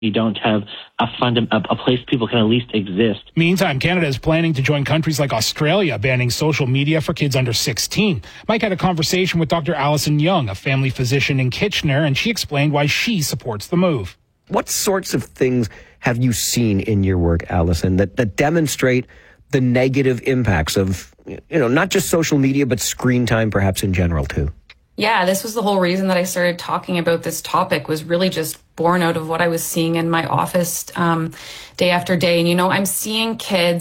You don't have a place people can at least exist. Meantime, Canada is planning to join countries like Australia banning social media for kids under 16. Mike had a conversation with Dr. Alison Young, a family physician in Kitchener, and she explained why she supports the move. What sorts of things have you seen in your work, Alison, that demonstrate the negative impacts of, not just social media, but screen time perhaps in general too? Yeah, this was the whole reason that I started talking about this topic, was really just born out of what I was seeing in my office day after day. And, I'm seeing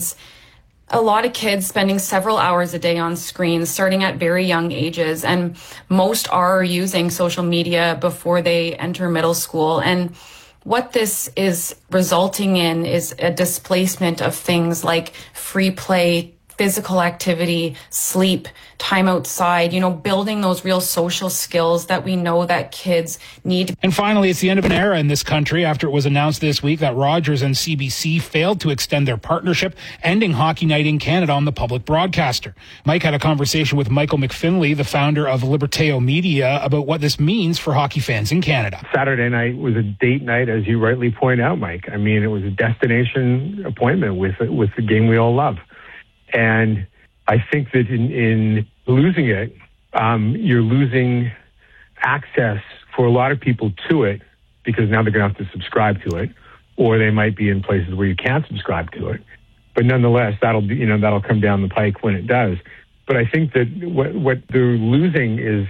a lot of kids spending several hours a day on screens, starting at very young ages. And most are using social media before they enter middle school. And what this is resulting in is a displacement of things like free play, physical activity, sleep, time outside, building those real social skills that we know that kids need. And finally, it's the end of an era in this country after it was announced this week that Rogers and CBC failed to extend their partnership, ending Hockey Night in Canada on the public broadcaster. Mike had a conversation with Michael McFinley, the founder of Liberteo Media, about what this means for hockey fans in Canada. Saturday night was a date night, as you rightly point out, Mike. I mean, it was a destination appointment with the game we all love. And I think that in losing it, you're losing access for a lot of people to it, because now they're going to have to subscribe to it, or they might be in places where you can't subscribe to it. But nonetheless, that'll come down the pike when it does. But I think that what they're losing is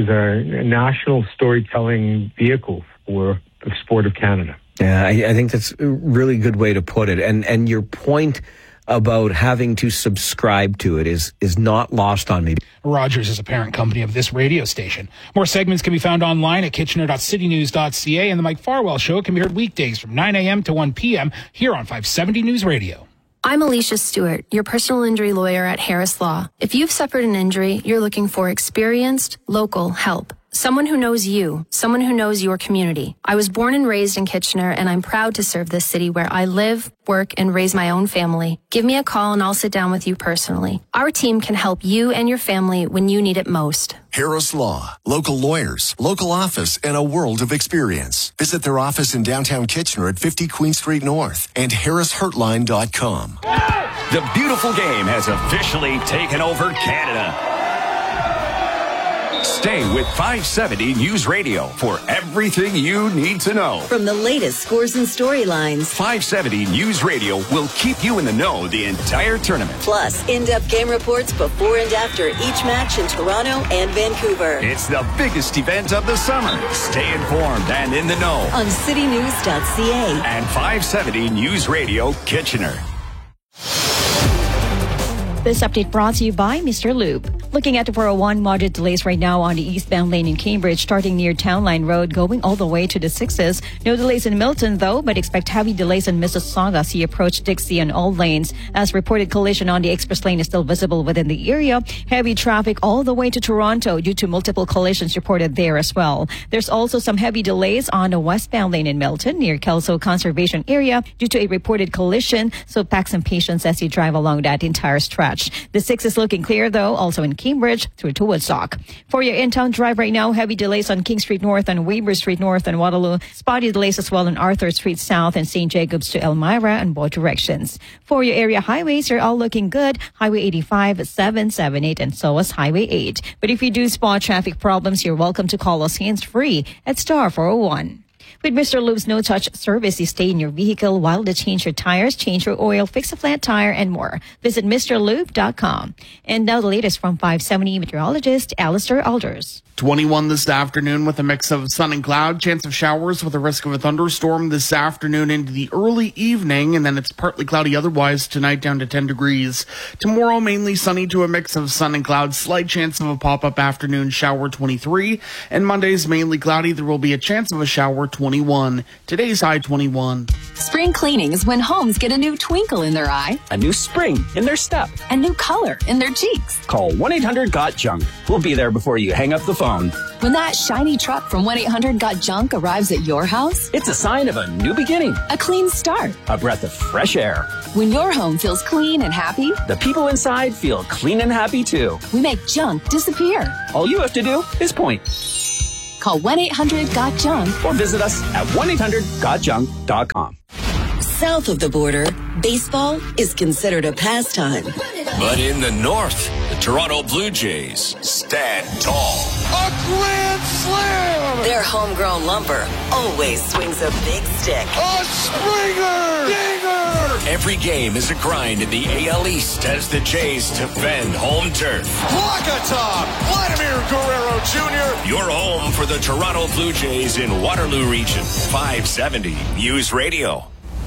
a national storytelling vehicle for the sport of Canada. Yeah, I think that's a really good way to put it. And your point about having to subscribe to it is not lost on me. Rogers is a parent company of this radio station. More segments can be found online at kitchener.citynews.ca, and the Mike Farwell Show can be heard weekdays from 9 a.m. to 1 p.m. here on 570 News Radio. I'm Alicia Stewart, your personal injury lawyer at Harris Law. If you've suffered an injury, you're looking for experienced, local help. Someone who knows you, someone who knows your community. I was born and raised in Kitchener, and I'm proud to serve this city where I live, work, and raise my own family. Give me a call and I'll sit down with you personally. Our team can help you and your family when you need it most. Harris Law. Local lawyers, local office, and a world of experience. Visit their office in downtown Kitchener at 50 Queen Street North and harrishurtline.com. The beautiful game has officially taken over Canada. Stay with 570 News Radio for everything you need to know. From the latest scores and storylines, 570 News Radio will keep you in the know the entire tournament. Plus, in-depth game reports before and after each match in Toronto and Vancouver. It's the biggest event of the summer. Stay informed and in the know on citynews.ca and 570 News Radio Kitchener. This update brought to you by Mr. Lube. Looking at the 401, moderate delays right now on the eastbound lane in Cambridge, starting near Town Line Road, going all the way to the 6s. No delays in Milton, though, but expect heavy delays in Mississauga as you approach Dixie on all lanes. As reported, collision on the express lane is still visible within the area. Heavy traffic all the way to Toronto due to multiple collisions reported there as well. There's also some heavy delays on the westbound lane in Milton, near Kelso Conservation Area, due to a reported collision, so pack some patience as you drive along that entire stretch. The 6 is looking clear, though, also in Cambridge through to Woodstock. For your in-town drive right now, heavy delays on King Street North and Weber Street North and Waterloo. Spotty delays as well on Arthur Street South and St. Jacobs to Elmira and both directions. For your area highways, you're all looking good. Highway 85, 778, and so is Highway 8. But if you do spot traffic problems, you're welcome to call us hands-free at star 401. With Mr. Lube's no-touch service, you stay in your vehicle while they change your tires, change your oil, fix a flat tire, and more. Visit MrLube.com. And now the latest from 570 meteorologist Alistair Alders. 21 this afternoon with a mix of sun and cloud, chance of showers with a risk of a thunderstorm this afternoon into the early evening, and then it's partly cloudy otherwise tonight down to 10 degrees. Tomorrow mainly sunny to a mix of sun and cloud, slight chance of a pop-up afternoon shower 23, and Monday's mainly cloudy. There will be a chance of a shower 21. Today's high 21. Spring cleaning is when homes get a new twinkle in their eye, a new spring in their step, a new color in their cheeks. Call 1-800-GOT-JUNK. We'll be there before you hang up the phone. When that shiny truck from 1-800-GOT-JUNK arrives at your house, it's a sign of a new beginning, a clean start, a breath of fresh air. When your home feels clean and happy, the people inside feel clean and happy too. We make junk disappear. All you have to do is point. Call 1-800-GOT-JUNK or visit us at 1-800-GOTJUNK.com. South of the border, baseball is considered a pastime. But in the north, the Toronto Blue Jays stand tall. A grand slam! Their homegrown lumber always swings a big stick. A Springer! Dinger! Every game is a grind in the AL East as the Jays defend home turf. Walk-a-top! Vladimir Guerrero Jr. Your home for the Toronto Blue Jays in Waterloo Region. 570 News Radio.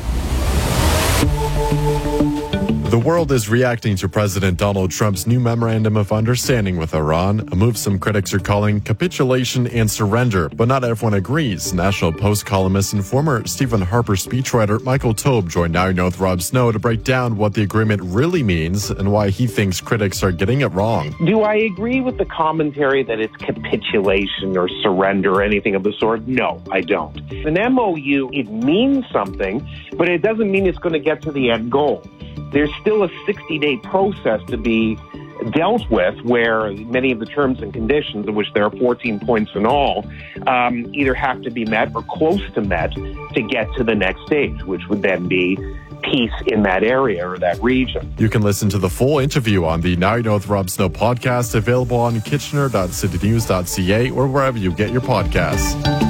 The world is reacting to President Donald Trump's new memorandum of understanding with Iran, a move some critics are calling capitulation and surrender, but not everyone agrees. National Post columnist and former Stephen Harper speechwriter Michael Taube joined Now You Know with Rob Snow to break down what the agreement really means and why he thinks critics are getting it wrong. Do I agree with the commentary that it's capitulation or surrender or anything of the sort? No, I don't. An MOU, it means something, but it doesn't mean it's going to get to the end goal. There's still a 60-day process to be dealt with where many of the terms and conditions, of which there are 14 points in all, either have to be met or close to met to get to the next stage, which would then be peace in that area or that region. You can listen to the full interview on the Now You Know with Rob Snow podcast, available on kitchener.citynews.ca or wherever you get your podcasts.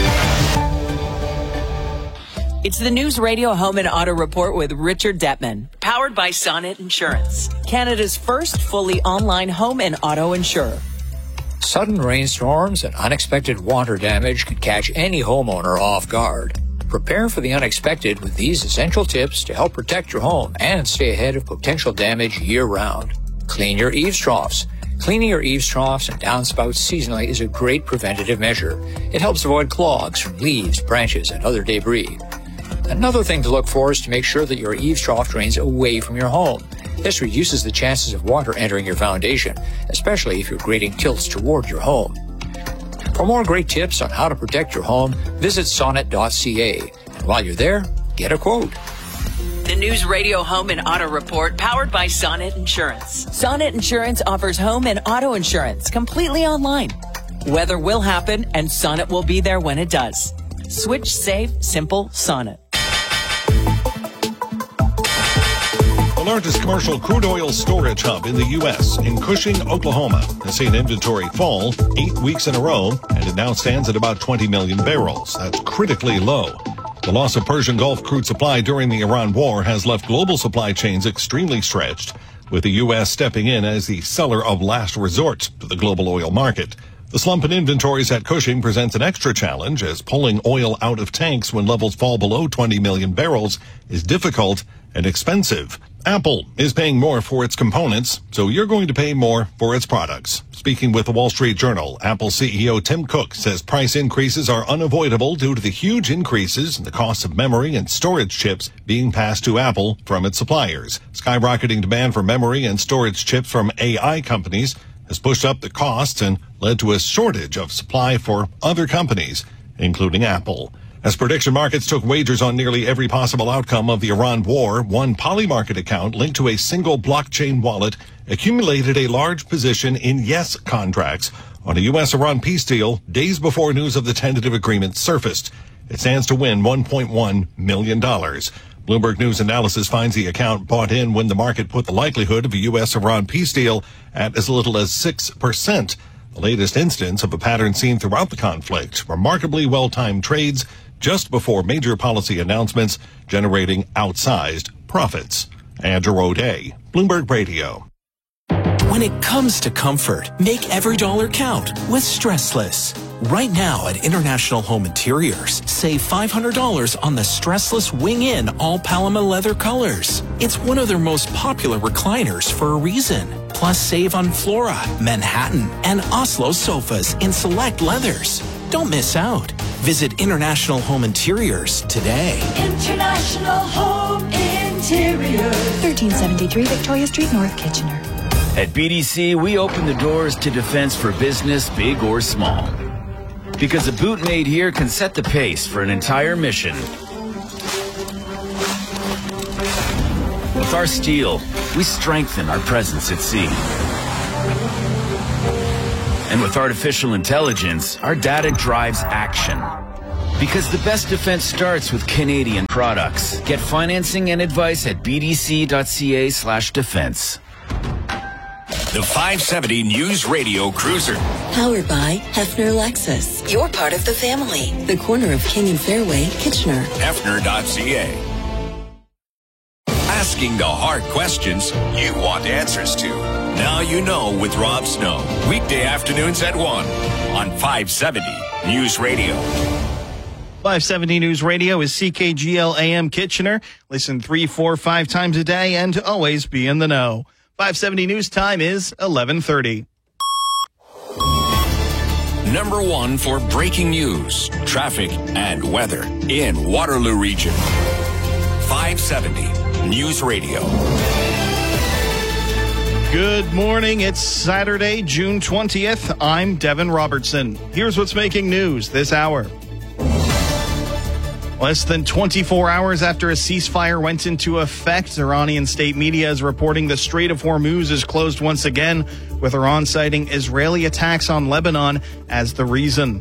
It's the News Radio Home and Auto Report with Richard Detman, powered by Sonnet Insurance, Canada's first fully online home and auto insurer. Sudden rainstorms and unexpected water damage can catch any homeowner off guard. Prepare for the unexpected with these essential tips to help protect your home and stay ahead of potential damage year-round. Clean your eaves troughs. Cleaning your eaves troughs and downspouts seasonally is a great preventative measure. It helps avoid clogs from leaves, branches, and other debris. Another thing to look for is to make sure that your eaves trough drains away from your home. This reduces the chances of water entering your foundation, especially if your grading tilts toward your home. For more great tips on how to protect your home, visit sonnet.ca. And while you're there, get a quote. The News Radio Home and Auto Report, powered by Sonnet Insurance. Sonnet Insurance offers home and auto insurance completely online. Weather will happen, and Sonnet will be there when it does. Switch, save, simple, Sonnet. The largest commercial crude oil storage hub in the U.S., in Cushing, Oklahoma, has seen inventory fall 8 weeks in a row, and it now stands at about 20 million barrels. That's critically low. The loss of Persian Gulf crude supply during the Iran war has left global supply chains extremely stretched, with the U.S. stepping in as the seller of last resort to the global oil market. The slump in inventories at Cushing presents an extra challenge, as pulling oil out of tanks when levels fall below 20 million barrels is difficult and expensive. Apple is paying more for its components, so you're going to pay more for its products. Speaking with the Wall Street Journal, Apple CEO Tim Cook says price increases are unavoidable due to the huge increases in the cost of memory and storage chips being passed to Apple from its suppliers. Skyrocketing demand for memory and storage chips from AI companies has pushed up the costs and led to a shortage of supply for other companies, including Apple. As prediction markets took wagers on nearly every possible outcome of the Iran war, one Polymarket account linked to a single blockchain wallet accumulated a large position in yes contracts on a U.S.-Iran peace deal days before news of the tentative agreement surfaced. It stands to win $1.1 million. Bloomberg News Analysis finds the account bought in when the market put the likelihood of a U.S.-Iran peace deal at as little as 6%. The latest instance of a pattern seen throughout the conflict. Remarkably well-timed trades just before major policy announcements, generating outsized profits. Andrew O'Day, Bloomberg Radio. When it comes to comfort, make every dollar count with Stressless. Right now at International Home Interiors, save $500 on the Stressless Wing-In all Paloma leather colors. It's one of their most popular recliners for a reason. Plus, save on Flora, Manhattan, and Oslo sofas in select leathers. Don't miss out. Visit International Home Interiors today. International Home Interiors. 1373 Victoria Street, North Kitchener. At BDC, we open the doors to defense for business, big or small. Because a boot made here can set the pace for an entire mission. With our steel, we strengthen our presence at sea. And with artificial intelligence, our data drives action. Because the best defense starts with Canadian products. Get financing and advice at bdc.ca/defense. The 570 News Radio Cruiser. Powered by Hefner Lexus. You're part of the family. The corner of King and Fairway, Kitchener. Hefner.ca. Asking the hard questions you want answers to. Now you know with Rob Snow. Weekday afternoons at 1 on 570 News Radio. 570 News Radio is CKGL AM Kitchener. Listen 3, 4, 5 times a day and always be in the know. 570 News time is 11:30. Number 1 for breaking news, traffic, and weather in Waterloo Region. 570 News Radio. Good morning. It's Saturday, June 20th. I'm Devin Robertson. Here's what's making news this hour. Less than 24 hours after a ceasefire went into effect, Iranian state media is reporting the Strait of Hormuz is closed once again, with Iran citing Israeli attacks on Lebanon as the reason.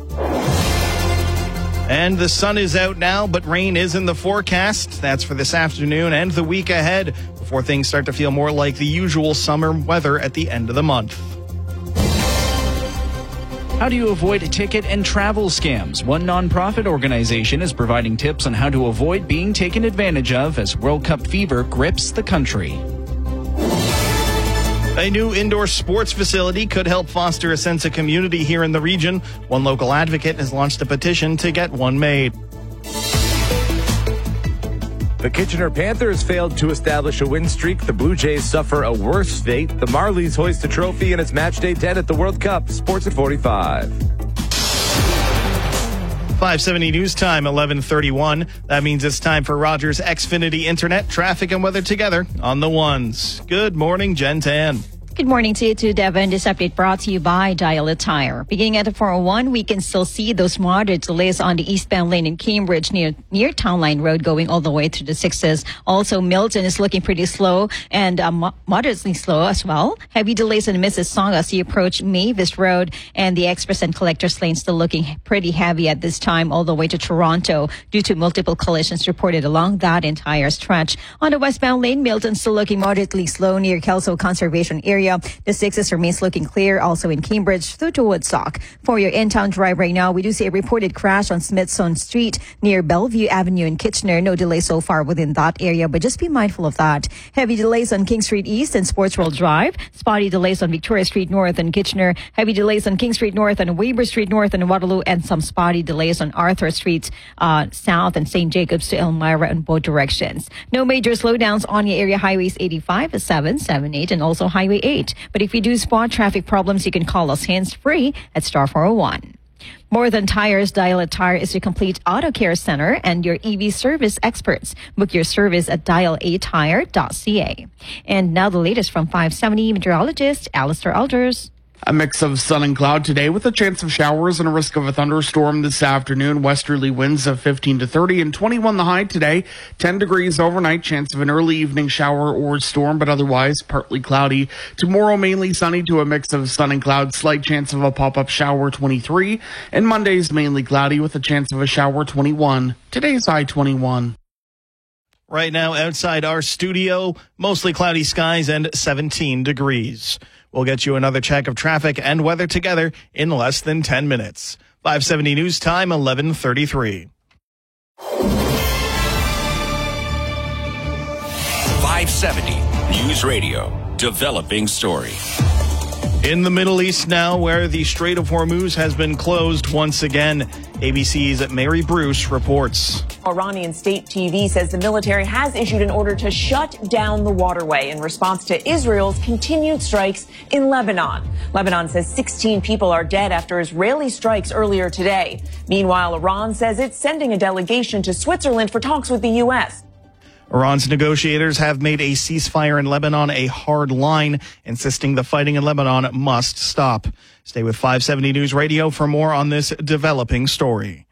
And the sun is out now, but rain is in the forecast. That's for this afternoon and the week ahead, before things start to feel more like the usual summer weather at the end of the month. How do you avoid ticket and travel scams? One nonprofit organization is providing tips on how to avoid being taken advantage of as World Cup fever grips the country. A new indoor sports facility could help foster a sense of community here in the region. One local advocate has launched a petition to get one made. The Kitchener Panthers failed to establish a win streak. The Blue Jays suffer a worse fate. The Marlies hoist a trophy in its match day 10 at the World Cup. Sports at 45. 570 News Time, 11:31. That means it's time for Rogers Xfinity Internet, traffic and weather together on the ones. Good morning, Jen Tan. Good morning to you too, Devin. This update brought to you by Dial a Tire. Beginning at the 401, we can still see those moderate delays on the eastbound lane in Cambridge near Town Line Road going all the way to the 6s. Also, Milton is looking pretty slow and moderately slow as well. Heavy delays in Mississauga as you approach Mavis Road, and the Express and Collectors Lane still looking pretty heavy at this time all the way to Toronto due to multiple collisions reported along that entire stretch. On the westbound lane, Milton still looking moderately slow near Kelso Conservation Area. The 6s remains looking clear also in Cambridge through to Woodstock. For your in-town drive right now, we do see a reported crash on Smithson Street near Bellevue Avenue in Kitchener. No delay so far within that area, but just be mindful of that. Heavy delays on King Street East and Sports World Drive. Spotty delays on Victoria Street North and Kitchener. Heavy delays on King Street North and Weber Street North and Waterloo, and some spotty delays on Arthur Street South and St. Jacobs to Elmira in both directions. No major slowdowns on your area highways 85, 7, 7, 8, and also Highway 8. But if you do spot traffic problems, you can call us hands-free at star 401. More Than Tires, Dial a Tire is your complete auto care center and your EV service experts. Book your service at dialatire.ca. And now the latest from 570 meteorologist Alistair Alders. A mix of sun and cloud today with a chance of showers and a risk of a thunderstorm this afternoon. Westerly winds of 15 to 30 and 21 the high today. 10 degrees overnight. Chance of an early evening shower or storm, but otherwise partly cloudy. Tomorrow mainly sunny to a mix of sun and cloud. Slight chance of a pop-up shower 23. And Monday's mainly cloudy with a chance of a shower 21. Today's high 21. Right now outside our studio, mostly cloudy skies and 17 degrees. We'll get you another check of traffic and weather together in less than 10 minutes. 570 News Time, 11:33. 570 News Radio, developing story. In the Middle East now, where the Strait of Hormuz has been closed once again. ABC's Mary Bruce reports. Iranian state TV says the military has issued an order to shut down the waterway in response to Israel's continued strikes in Lebanon. Lebanon says 16 people are dead after Israeli strikes earlier today. Meanwhile, Iran says it's sending a delegation to Switzerland for talks with the U.S. Iran's negotiators have made a ceasefire in Lebanon a hard line, insisting the fighting in Lebanon must stop. Stay with 570 News Radio for more on this developing story.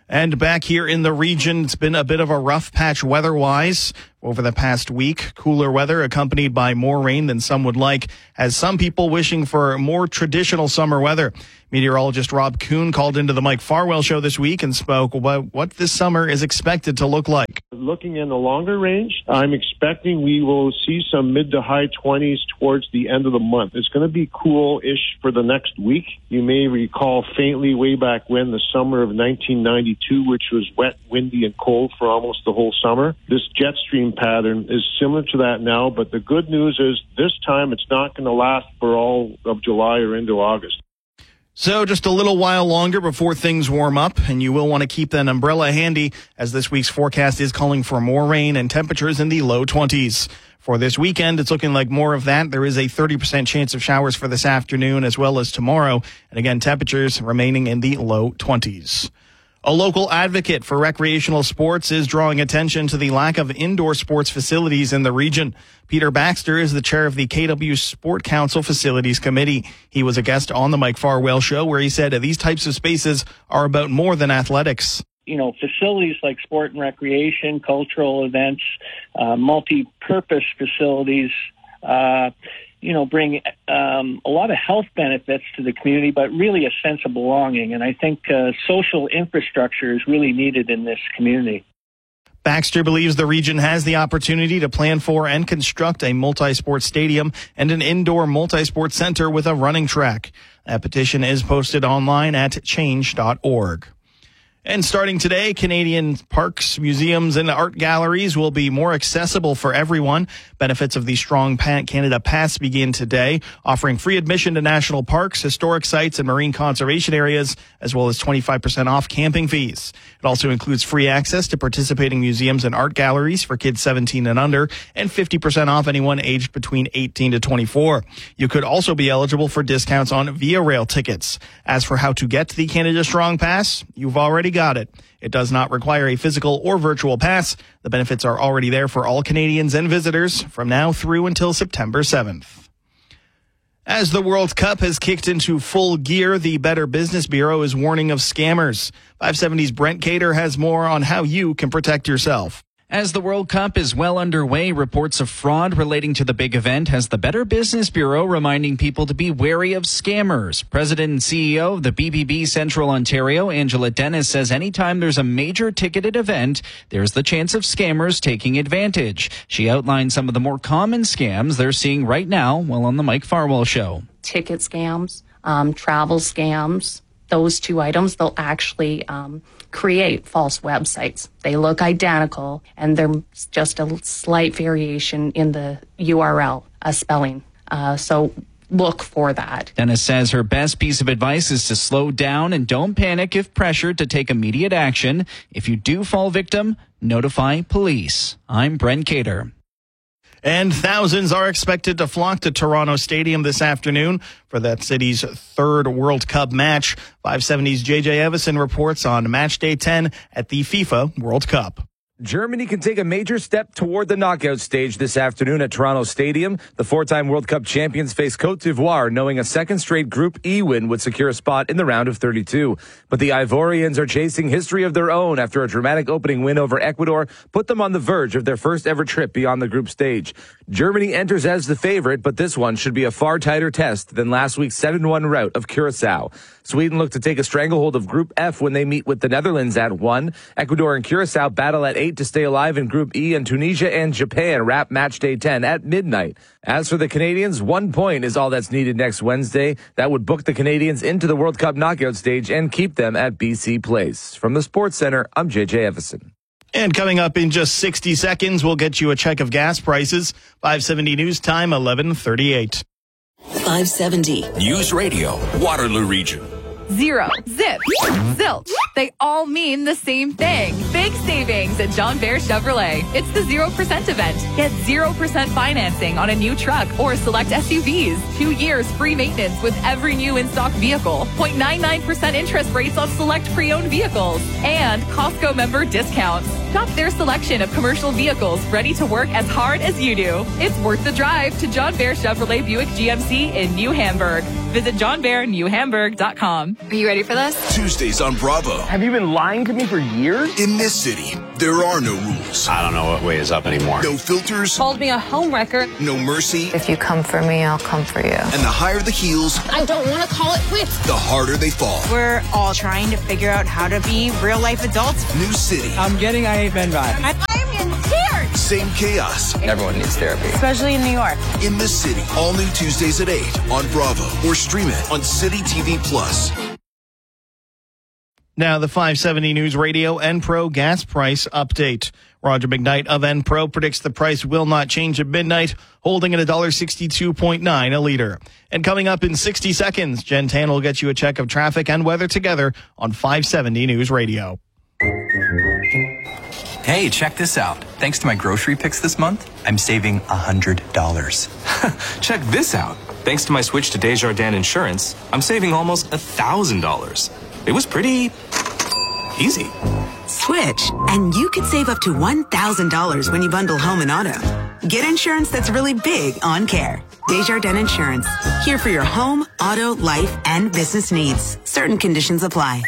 And back here in the region, it's been a bit of a rough patch weather-wise over the past week. Cooler weather accompanied by more rain than some would like, has some people wishing for more traditional summer weather. Meteorologist Rob Kuhn called into the Mike Farwell Show this week and spoke about what this summer is expected to look like. Looking in the longer range, I'm expecting we will see some mid to high 20s towards the end of the month. It's going to be cool-ish for the next week. You may recall faintly way back when, the summer of 1992, which was wet, windy, and cold for almost the whole summer. This jet stream pattern is similar to that now, but the good news is this time it's not going to last for all of July or into August. So just a little while longer before things warm up, and you will want to keep that umbrella handy, as this week's forecast is calling for more rain and temperatures in the low 20s. For this weekend, it's looking like more of that. There is a 30% chance of showers for this afternoon as well as tomorrow. And again, temperatures remaining in the low 20s. A local advocate for recreational sports is drawing attention to the lack of indoor sports facilities in the region. Peter Baxter is the chair of the KW Sport Council Facilities Committee. He was a guest on the Mike Farwell Show, where he said these types of spaces are about more than athletics. You know, facilities like sport and recreation, cultural events, multi-purpose facilities, bring a lot of health benefits to the community, but really a sense of belonging. And I think social infrastructure is really needed in this community. Baxter believes the region has the opportunity to plan for and construct a multi-sport stadium and an indoor multi-sport center with a running track. That petition is posted online at change.org. And starting today, Canadian parks, museums, and art galleries will be more accessible for everyone. Benefits of the Strong Canada Pass begin today, offering free admission to national parks, historic sites, and marine conservation areas, as well as 25% off camping fees. It also includes free access to participating museums and art galleries for kids 17 and under, and 50% off anyone aged between 18 to 24. You could also be eligible for discounts on Via Rail tickets. As for how to get the Canada Strong Pass, you've already got it. It does not require a physical or virtual pass. The benefits are already there for all Canadians and visitors from now through until September 7th. As the World Cup has kicked into full gear, the Better Business Bureau is warning of scammers. 570's Brent Cater has more on how you can protect yourself. As the World Cup is well underway, reports of fraud relating to the big event has the Better Business Bureau reminding people to be wary of scammers. President and CEO of the BBB Central Ontario, Angela Dennis, says anytime there's a major ticketed event, there's the chance of scammers taking advantage. She outlined some of the more common scams they're seeing right now while on the Mike Farwell Show. Ticket scams, travel scams. Those two items, they'll actually create false websites. They look identical, and they're just a slight variation in the URL spelling. So look for that. Dennis says her best piece of advice is to slow down and don't panic if pressured to take immediate action. If you do fall victim, notify police. I'm Brent Cater. And thousands are expected to flock to Toronto Stadium this afternoon for that city's third World Cup match. 570's JJ Evison reports on Match Day 10 at the FIFA World Cup. Germany can take a major step toward the knockout stage this afternoon at Toronto Stadium. The four-time World Cup champions face Côte d'Ivoire, knowing a second straight Group E win would secure a spot in the round of 32. But the Ivorians are chasing history of their own after a dramatic opening win over Ecuador put them on the verge of their first ever trip beyond the group stage. Germany enters as the favorite, but this one should be a far tighter test than last week's 7-1 rout of Curaçao. Sweden look to take a stranglehold of Group F when they meet with the Netherlands at 1. Ecuador and Curaçao battle at 8 to stay alive in Group E, and Tunisia and Japan wrap Match Day 10 at midnight. As for the Canadians, 1 point is all that's needed next Wednesday. That would book the Canadians into the World Cup knockout stage and keep them at BC Place. From the Sports Center, I'm JJ Evison. And coming up in just 60 seconds, we'll get you a check of gas prices. 570 News Time, 11:38. 570 News Radio, Waterloo Region. Zero, zip, zilch. They all mean the same thing. Big savings at John Bear Chevrolet. It's the 0% event. Get 0% financing on a new truck or select SUVs. 2 years free maintenance with every new in-stock vehicle. 0.99% interest rates on select pre-owned vehicles. And Costco member discounts. Shop their selection of commercial vehicles ready to work as hard as you do. It's worth the drive to John Bear Chevrolet Buick GMC in New Hamburg. Visit johnbearnewhamburg.com. Are you ready for this? Tuesdays on Bravo. Have you been lying to me for years? In this city, there are no rules. I don't know what way is up anymore. No filters. Called me a homewrecker. No mercy. If you come for me, I'll come for you. And the higher the heels, I don't want to call it quits. the harder they fall. We're all trying to figure out how to be real-life adults. New city. I'm getting I Hate Men vibe. I'm in tears. Same chaos. Everyone needs therapy. Especially in New York. In the City. All new Tuesdays at 8 on Bravo. Or stream it on City TV Plus. Now the 570 News Radio Enpro gas price update. Roger McKnight of Enpro predicts the price will not change at midnight, holding at $1.62.9 a liter. And coming up in 60 seconds, Jen Tan will get you a check of traffic and weather together on 570 News Radio. Hey, check this out. Thanks to my grocery picks this month, I'm saving $100. Check this out. Thanks to my switch to Desjardins Insurance, I'm saving almost $1,000. It was pretty easy. Switch, and you could save up to $1,000 when you bundle home and auto. Get insurance that's really big on care. Desjardins Insurance, here for your home, auto, life, and business needs. Certain conditions apply.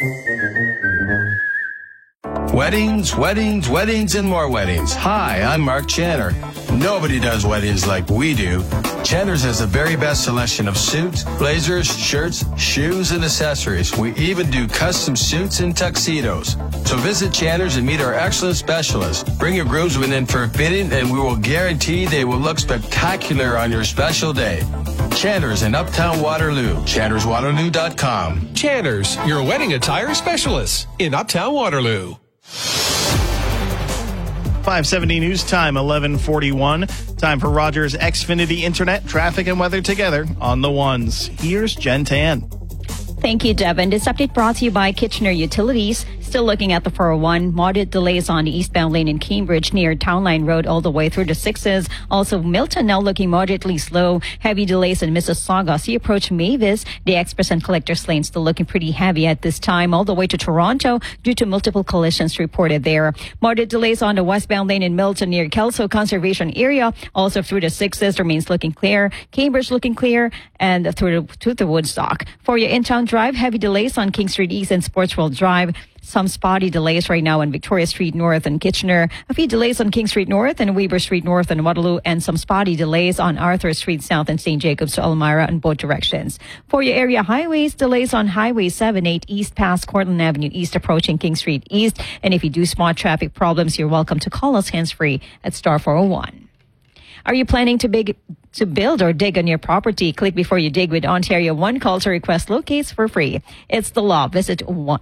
Weddings, weddings, weddings, and more weddings. Hi, I'm Mark Channer. Nobody does weddings like we do. Channer's has the very best selection of suits, blazers, shirts, shoes, and accessories. We even do custom suits and tuxedos. So visit Channer's and meet our excellent specialists. Bring your groomsmen in for a fitting, and we will guarantee they will look spectacular on your special day. Channer's in Uptown Waterloo. ChannersWaterloo.com. Channer's, your wedding attire specialist in Uptown Waterloo. 570 News Time, 11:41. Time for Rogers Xfinity Internet, traffic and weather together on the ones. Here's Jen Tan. Thank you, Devin. This update brought to you by Kitchener Utilities. Still looking at the 401. Moderate delays on the eastbound lane in Cambridge near Town Line Road all the way through the 6s. Also, Milton now looking moderately slow. Heavy delays in Mississauga. As you approach Mavis, the Express and Collectors Lane still looking pretty heavy at this time all the way to Toronto due to multiple collisions reported there. Moderate delays on the westbound lane in Milton near Kelso Conservation Area. Also through the 6s remains looking clear. Cambridge looking clear and through to the Woodstock. For your in-town drive, heavy delays on King Street East and Sports World Drive. Some spotty delays right now on Victoria Street North and Kitchener. A few delays on King Street North and Weber Street North and Waterloo, and some spotty delays on Arthur Street South and St. Jacobs to Elmira in both directions. For your area highways, delays on Highway 78 East past Cortland Avenue East approaching King Street East. And if you do spot traffic problems, you're welcome to call us hands-free at star 401. Are you planning to build or dig on your property? Click before you dig with Ontario One Call to request locates for free. It's the law. Visit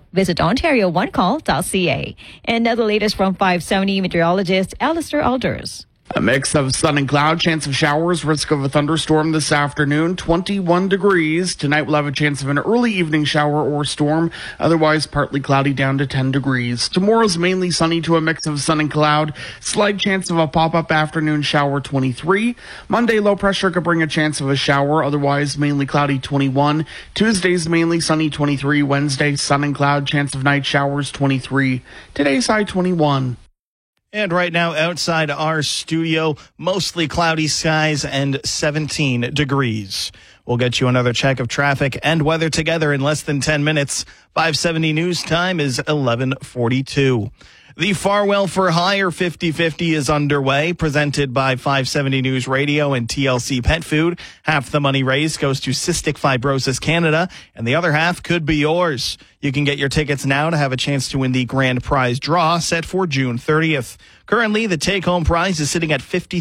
OntarioOneCall.ca. And now the latest from 570 meteorologist Alistair Alders. A mix of sun and cloud, chance of showers, risk of a thunderstorm this afternoon, 21 degrees. Tonight we'll have a chance of an early evening shower or storm, otherwise partly cloudy down to 10 degrees. Tomorrow's mainly sunny to a mix of sun and cloud, slight chance of a pop-up afternoon shower, 23. Monday, low pressure could bring a chance of a shower, otherwise mainly cloudy, 21. Tuesday's mainly sunny, 23. Wednesday, sun and cloud, chance of night showers, 23. Today's high, 21. And right now outside our studio, mostly cloudy skies and 17 degrees. We'll get you another check of traffic and weather together in less than 10 minutes. 570 News Time is 11:42. The Farwell for Hire 50/50 is underway, presented by 570 News Radio and TLC Pet Food. Half the money raised goes to Cystic Fibrosis Canada, and the other half could be yours. You can get your tickets now to have a chance to win the grand prize draw set for June 30th. Currently, the take-home prize is sitting at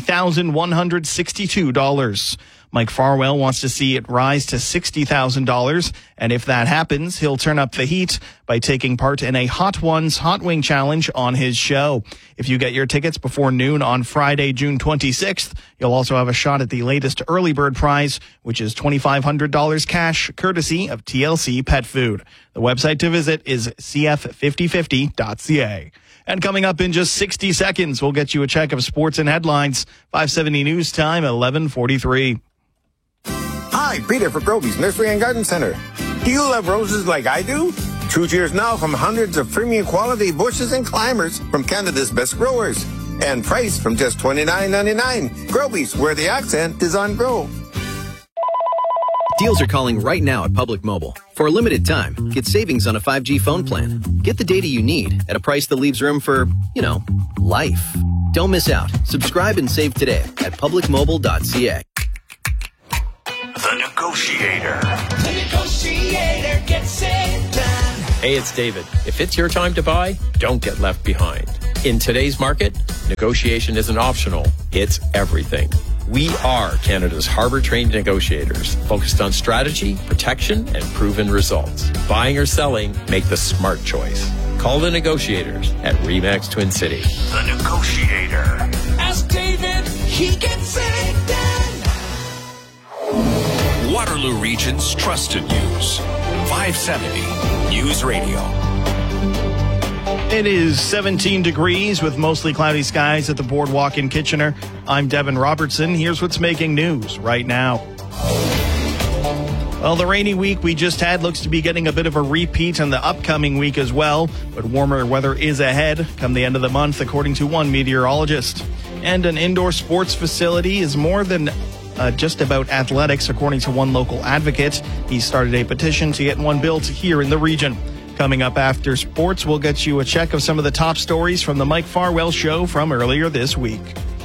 $50,162. Mike Farwell wants to see it rise to $60,000, and if that happens, he'll turn up the heat by taking part in a Hot Ones Hot Wing Challenge on his show. If you get your tickets before noon on Friday, June 26th, you'll also have a shot at the latest early bird prize, which is $2,500 cash, courtesy of TLC Pet Food. The website to visit is cf5050.ca. And coming up in just 60 seconds, we'll get you a check of sports and headlines. 570 News Time, 11:43. Hi, Peter for Groby's Nursery and Garden Center. Do you love roses like I do? Choose yours now from hundreds of premium quality bushes and climbers from Canada's best growers. And priced from just $29.99. Groby's, where the accent is on grow. Deals are calling right now at Public Mobile. For a limited time, get savings on a 5G phone plan. Get the data you need at a price that leaves room for, life. Don't miss out. Subscribe and save today at publicmobile.ca. The Negotiator. The Negotiator gets it done. Hey, it's David. If it's your time to buy, don't get left behind. In today's market, negotiation isn't optional. It's everything. We are Canada's harbor-trained negotiators, focused on strategy, protection, and proven results. Buying or selling, make the smart choice. Call the negotiators at RE/MAX Twin City. The Negotiator. Ask David, he gets it done. Waterloo Region's trusted news. 570 News Radio. It is 17 degrees with mostly cloudy skies at the Boardwalk in Kitchener. I'm Devin Robertson. Here's what's making news right now. Well, the rainy week we just had looks to be getting a bit of a repeat in the upcoming week as well, but warmer weather is ahead come the end of the month, according to one meteorologist. And an indoor sports facility is more than just about athletics, according to one local advocate. He started a petition to get one built here in the region. Coming up after sports, we'll get you a check of some of the top stories from the Mike Farwell Show from earlier this week.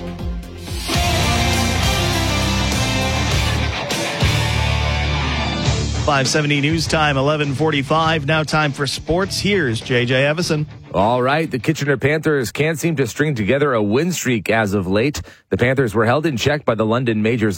.570 News Time, 11:45. Now time for sports. Here's JJ Evison. All right, the Kitchener Panthers can't seem to string together a win streak as of late. The Panthers were held in check by the London Majors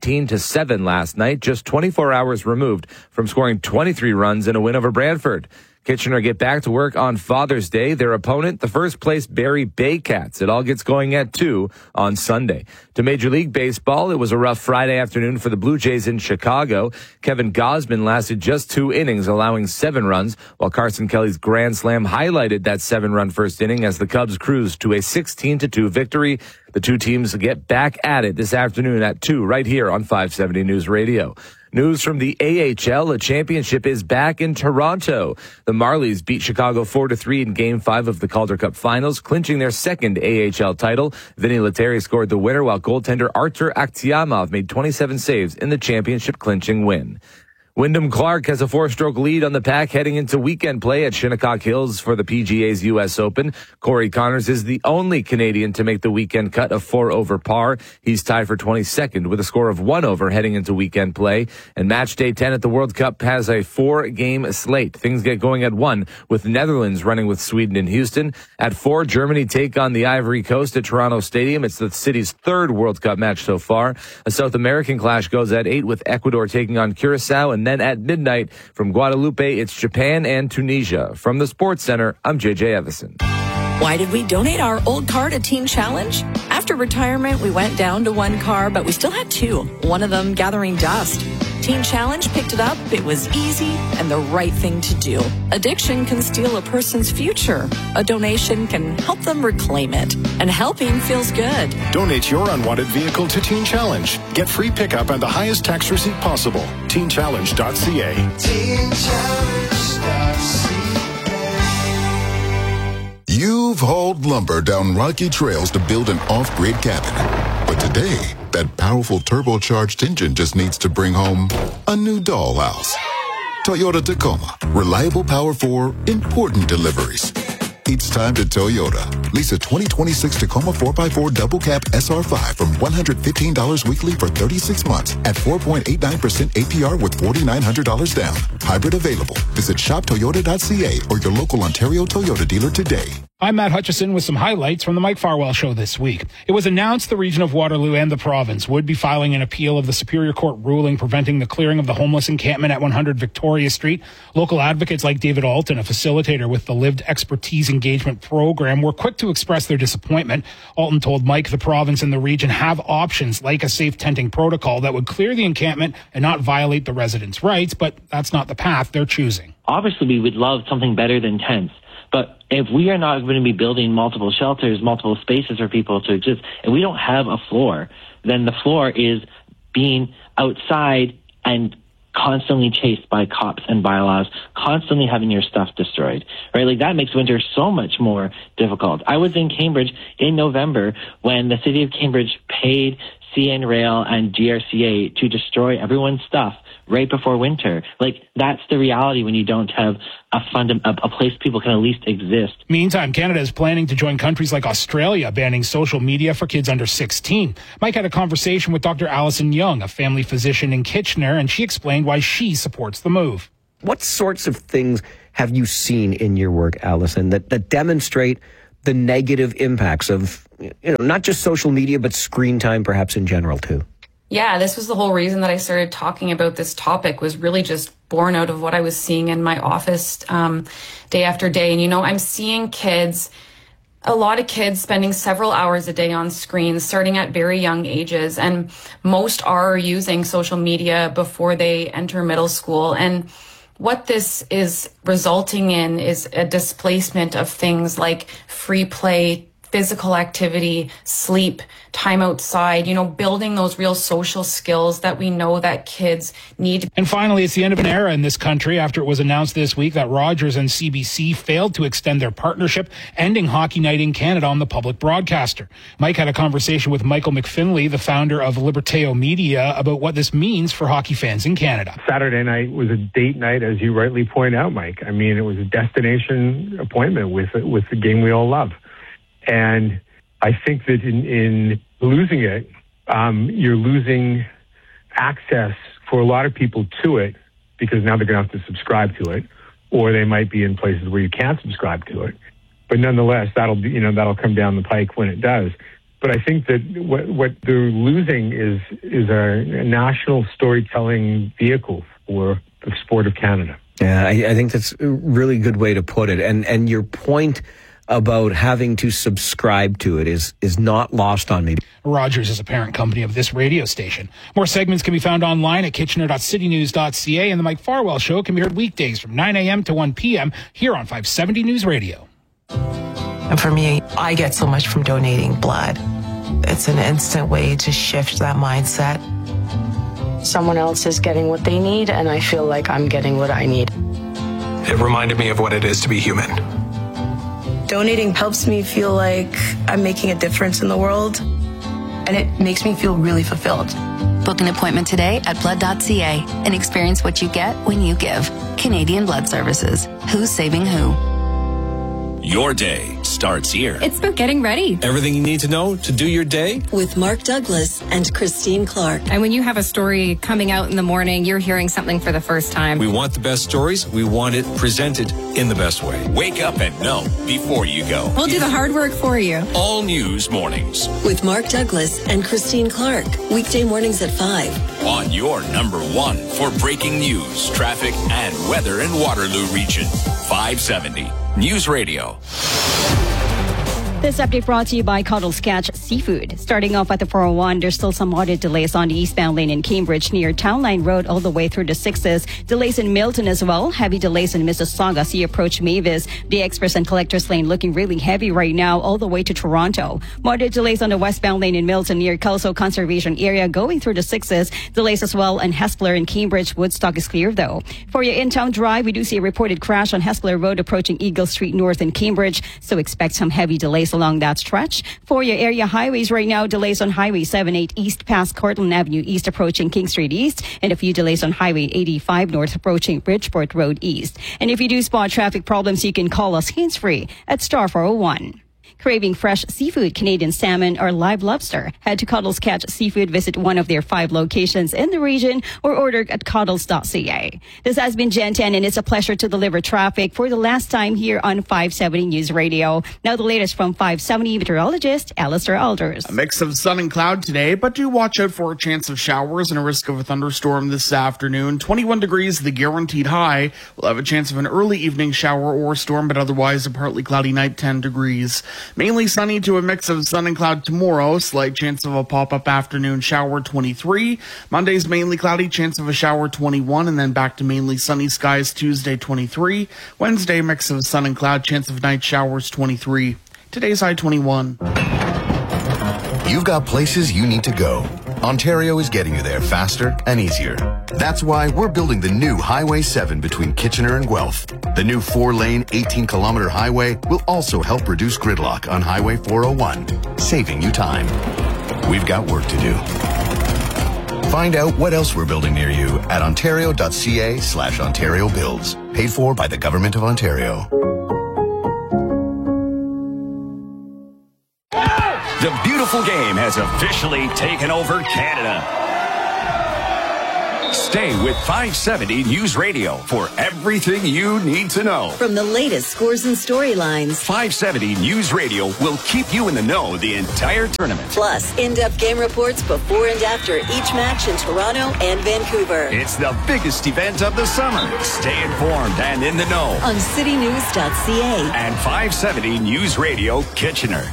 19-7 last night, just 24 hours removed from scoring 23 runs in a win over Brantford. Kitchener get back to work on Father's Day. Their opponent, the first-place Barrie Baycats. It all gets going at 2 on Sunday. To Major League Baseball, it was a rough Friday afternoon for the Blue Jays in Chicago. Kevin Gausman lasted just 2 innings, allowing 7 runs, while Carson Kelly's grand slam highlighted that 7-run first inning as the Cubs cruised to a 16-2 victory. The two teams get back at it this afternoon at 2 right here on 570 News Radio. News from the AHL, a championship is back in Toronto. The Marlies beat Chicago 4-3 in Game 5 of the Calder Cup Finals, clinching their second AHL title. Vinny Lettieri scored the winner, while goaltender Artur Akhtiamov made 27 saves in the championship-clinching win. Wyndham Clark has a 4-stroke lead on the pack heading into weekend play at Shinnecock Hills for the PGA's U.S. Open. Corey Connors is the only Canadian to make the weekend cut of 4 over par. He's tied for 22nd with a score of 1 over heading into weekend play. And match day 10 at the World Cup has a 4-game slate. Things get going at 1 with Netherlands running with Sweden in Houston. At 4, Germany take on the Ivory Coast at Toronto Stadium. It's the city's 3rd World Cup match so far. A South American clash goes at 8 with Ecuador taking on Curacao, and then at midnight from Guadalupe, it's Japan and Tunisia. From the Sports Center, I'm JJ Evison. Why did we donate our old car to Teen Challenge? After retirement, we went down to 1 car, but we still had 2, one of them gathering dust. Teen Challenge picked it up. It was easy and the right thing to do. Addiction can steal a person's future. A donation can help them reclaim it. And helping feels good. Donate your unwanted vehicle to Teen Challenge. Get free pickup and the highest tax receipt possible. TeenChallenge.ca. You've hauled lumber down rocky trails to build an off-grid cabin. But today, that powerful turbocharged engine just needs to bring home a new dollhouse. Toyota Tacoma. Reliable power for important deliveries. It's time to Toyota. Lease a 2026 Tacoma 4x4 double cab SR5 from $115 weekly for 36 months at 4.89% APR with $4,900 down. Hybrid available. Visit shoptoyota.ca or your local Ontario Toyota dealer today. I'm Matt Hutchison with some highlights from the Mike Farwell Show this week. It was announced the region of Waterloo and the province would be filing an appeal of the Superior Court ruling preventing the clearing of the homeless encampment at 100 Victoria Street. Local advocates like David Alton, a facilitator with the Lived Expertise Engagement Program, were quick to express their disappointment. Alton told Mike the province and the region have options like a safe tenting protocol that would clear the encampment and not violate the residents' rights, but that's not the path they're choosing. Obviously, we would love something better than tents. But if we are not going to be building multiple shelters, multiple spaces for people to exist, and we don't have a floor, then the floor is being outside and constantly chased by cops and bylaws, constantly having your stuff destroyed, right? Like that makes winter so much more difficult. I was in Cambridge in November when the city of Cambridge paid CN Rail and GRCA to destroy everyone's stuff right before winter. Like, that's the reality when you don't have a place people can at least exist. Meantime, Canada is planning to join countries like Australia banning social media for kids under 16. Mike had a conversation with Dr. Allison Young, a family physician in Kitchener, and she explained why she supports the move. What sorts of things have you seen in your work, Allison, that demonstrate the negative impacts of, not just social media, but screen time perhaps in general too? Yeah, this was the whole reason that I started talking about this topic, was really just born out of what I was seeing in my office day after day. And, I'm seeing a lot of kids spending several hours a day on screens, starting at very young ages. And most are using social media before they enter middle school. And what this is resulting in is a displacement of things like free play, physical activity, sleep, time outside, building those real social skills that we know that kids need. And finally, it's the end of an era in this country after it was announced this week that Rogers and CBC failed to extend their partnership, ending Hockey Night in Canada on the public broadcaster. Mike had a conversation with Michael McFinley, the founder of Liberteo Media, about what this means for hockey fans in Canada. Saturday night was a date night, as you rightly point out, Mike. I mean, it was a destination appointment with the game we all love. And I think that in losing it, you're losing access for a lot of people to it, because now they're going to have to subscribe to it, or they might be in places where you can't subscribe to it. But nonetheless, that'll come down the pike when it does. But I think that what they're losing is a national storytelling vehicle for the sport of Canada. Yeah, I think that's a really good way to put it. And your point about having to subscribe to it is not lost on me. Rogers is a parent company of this radio station. More segments can be found online at kitchener.citynews.ca, and the Mike Farwell Show can be heard weekdays from 9 a.m. to 1 p.m. here on 570 News Radio. And for me, I get so much from donating blood. It's an instant way to shift that mindset. Someone else is getting what they need, and I feel like I'm getting what I need. It reminded me of what it is to be human. Donating helps me feel like I'm making a difference in the world, and it makes me feel really fulfilled. Book an appointment today at blood.ca and experience what you get when you give. Canadian Blood Services. Who's saving who? Your day starts here. It's about getting ready. Everything you need to know to do your day. With Mark Douglas and Christine Clark. And when you have a story coming out in the morning, you're hearing something for the first time. We want the best stories. We want it presented in the best way. Wake up and know before you go. We'll do the hard work for you. All News Mornings. With Mark Douglas and Christine Clark. Weekday mornings at 5. On your number one for breaking news, traffic, and weather in Waterloo Region. 570 News Radio. This update brought to you by Cuddles Catch Seafood. Starting off at the 401, there's still some moderate delays on the eastbound lane in Cambridge near Town Line Road all the way through the 6s. Delays in Milton as well. Heavy delays in Mississauga as you approach Mavis. The Express and Collectors Lane looking really heavy right now all the way to Toronto. Moderate delays on the westbound lane in Milton near Kelso Conservation Area going through the 6s. Delays as well on Hespeler in Cambridge. Woodstock is clear though. For your in-town drive, we do see a reported crash on Hespeler Road approaching Eagle Street North in Cambridge. So expect some heavy delays along that stretch. For your area highways right now, delays on Highway 78 East past Cortland Avenue East approaching King Street East, and a few delays on Highway 85 North approaching Bridgeport Road East. And if you do spot traffic problems, you can call us hands-free at star 401. Craving fresh seafood, Canadian salmon, or live lobster? Head to Cuddles Catch Seafood, visit one of their 5 locations in the region, or order at cuddles.ca. This has been Jen 10, and it's a pleasure to deliver traffic for the last time here on 570 News Radio. Now the latest from 570 meteorologist Alistair Alders. A mix of sun and cloud today, but do watch out for a chance of showers and a risk of a thunderstorm this afternoon. 21 degrees, the guaranteed high. We'll have a chance of an early evening shower or storm, but otherwise a partly cloudy night, 10 degrees. Mainly sunny to a mix of sun and cloud tomorrow. Slight chance of a pop-up afternoon shower, 23. Monday's mainly cloudy, chance of a shower, 21. And then back to mainly sunny skies Tuesday, 23. Wednesday, mix of sun and cloud, chance of night showers, 23. Today's high, 21. You've got places you need to go. Ontario is getting you there faster and easier. That's why we're building the new Highway 7 between Kitchener and Guelph. The new 4-lane, 18-kilometer highway will also help reduce gridlock on Highway 401, saving you time. we've got work to do. Find out what else we're building near you at ontario.ca/Ontario Builds. Paid for by the Government of Ontario. The beautiful game has officially taken over Canada. Stay with 570 News Radio for everything you need to know. From the latest scores and storylines, 570 News Radio will keep you in the know the entire tournament. Plus in-depth game reports before and after each match in Toronto and Vancouver. It's the biggest event of the summer. Stay informed and in the know on citynews.ca and 570 News Radio Kitchener.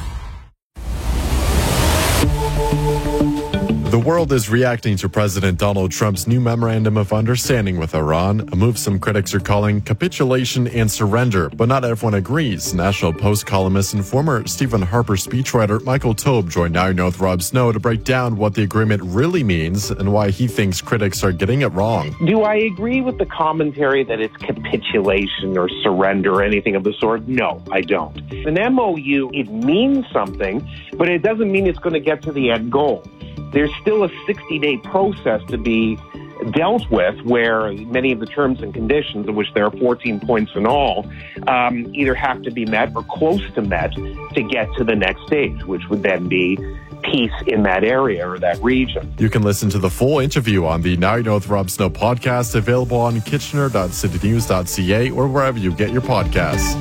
The world is reacting to President Donald Trump's new memorandum of understanding with Iran, a move some critics are calling capitulation and surrender, but not everyone agrees. National Post columnist and former Stephen Harper speechwriter Michael Taube joined Now You Know with Rob Snow to break down what the agreement really means and why he thinks critics are getting it wrong. Do I agree with the commentary that it's capitulation or surrender or anything of the sort? No, I don't. An MOU, it means something, but it doesn't mean it's going to get to the end goal. There's still a 60-day process to be dealt with where many of the terms and conditions, of which there are 14 points in all, either have to be met or close to met to get to the next stage, which would then be peace in that area or that region. You can listen to the full interview on the Now You Know with Rob Snow podcast, available on kitchener.citynews.ca or wherever you get your podcasts.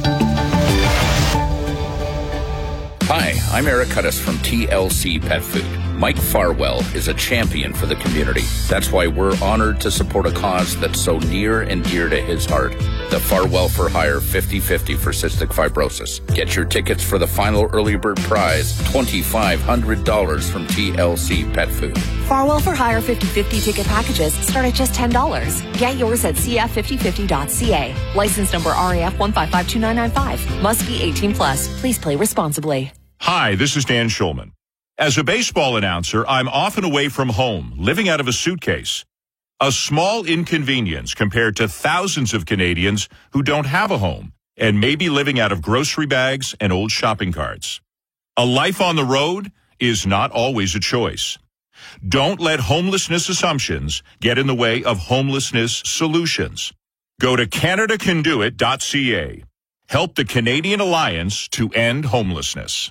Hi, I'm Eric Cuttis from TLC Pet Food. Mike Farwell is a champion for the community. That's why we're honored to support a cause that's so near and dear to his heart. The Farwell for Hire 50/50 for cystic fibrosis. Get your tickets for the final early bird prize, $2,500 from TLC Pet Food. Farwell for Hire 50/50 ticket packages start at just $10. Get yours at cf5050.ca. License number RAF 1552995. Must be 18 plus. Please play responsibly. Hi, this is Dan Schulman. As a baseball announcer, I'm often away from home, living out of a suitcase. A small inconvenience compared to thousands of Canadians who don't have a home and may be living out of grocery bags and old shopping carts. A life on the road is not always a choice. Don't let homelessness assumptions get in the way of homelessness solutions. Go to CanadaCanDoIt.ca. Help the Canadian Alliance to end homelessness.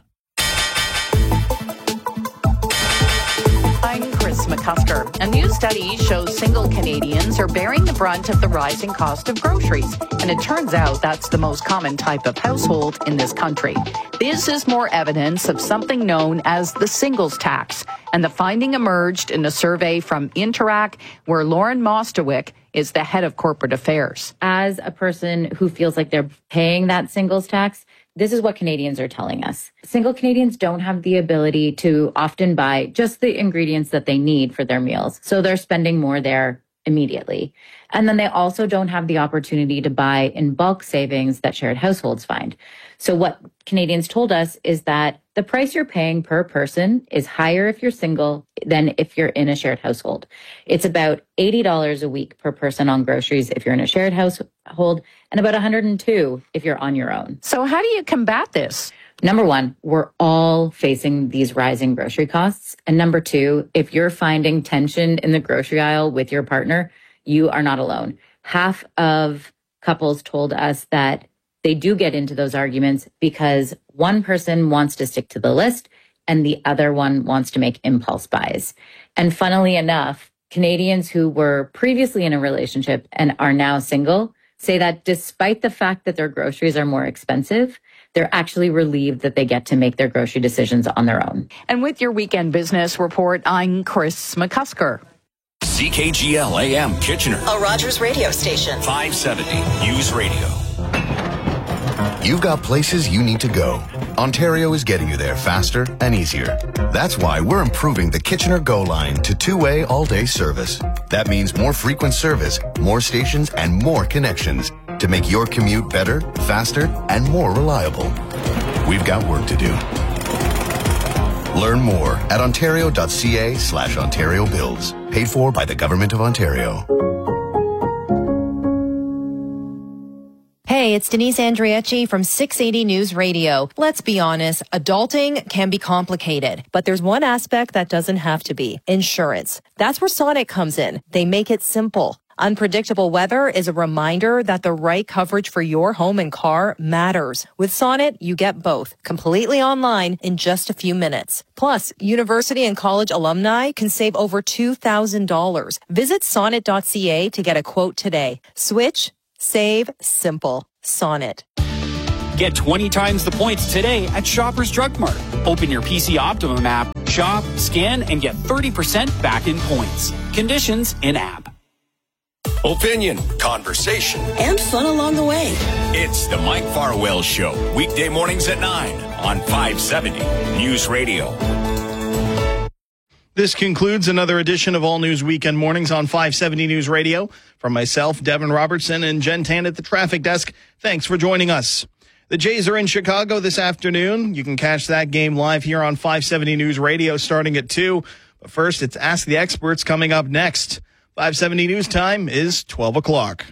I'm Chris McCusker. A new study shows single Canadians are bearing the brunt of the rising cost of groceries. And it turns out that's the most common type of household in this country. This is more evidence of something known as the singles tax. And the finding emerged in a survey from Interac, where Lauren Mostowick is the head of corporate affairs. As a person who feels like they're paying that singles tax, this is what Canadians are telling us. Single Canadians don't have the ability to often buy just the ingredients that they need for their meals. So they're spending more there immediately. And then they also don't have the opportunity to buy in bulk savings that shared households find. So what Canadians told us is that the price you're paying per person is higher if you're single than if you're in a shared household. It's about $80 a week per person on groceries if you're in a shared household, and about $102 if you're on your own. So how do you combat this? Number one, we're all facing these rising grocery costs. And number two, if you're finding tension in the grocery aisle with your partner, you are not alone. Half of couples told us that they do get into those arguments because one person wants to stick to the list and the other one wants to make impulse buys. And funnily enough, Canadians who were previously in a relationship and are now single say that despite the fact that their groceries are more expensive, they're actually relieved that they get to make their grocery decisions on their own. And with your Weekend Business Report, I'm Chris McCusker. CKGL AM Kitchener. A Rogers radio station. 570 News Radio. You've got places you need to go. Ontario is getting you there faster and easier. That's why we're improving the Kitchener Go line to two-way all-day service. That means more frequent service, more stations, and more connections to make your commute better, faster, and more reliable. We've got work to do. Learn more at ontario.ca/Ontario Builds. Paid for by the Government of Ontario. Hey, Hey, it's Denise Andriecci from 680 News Radio. Let's be honest, adulting can be complicated, but there's one aspect that doesn't have to be: insurance. That's where Sonnet comes in. They make it simple. Unpredictable weather is a reminder that the right coverage for your home and car matters. With Sonnet, you get both, completely online in just a few minutes. Plus, university and college alumni can save over $2,000. Visit sonnet.ca to get a quote today. Switch, save, simple. Sonnet. Get 20 times the points today at Shoppers Drug Mart. Open your PC Optimum app, shop, scan, and get 30% back in points. Conditions in-app. Opinion, conversation, and fun along the way. It's the Mike Farwell Show, weekday mornings at 9 on 570 News Radio. This concludes another edition of All News Weekend Mornings on 570 News Radio. From myself, Devin Robertson, and Jen Tan at the traffic desk, thanks for joining us. The Jays are in Chicago this afternoon. You can catch that game live here on 570 News Radio starting at 2. But first, it's Ask the Experts coming up next. 570 News time is 12 o'clock.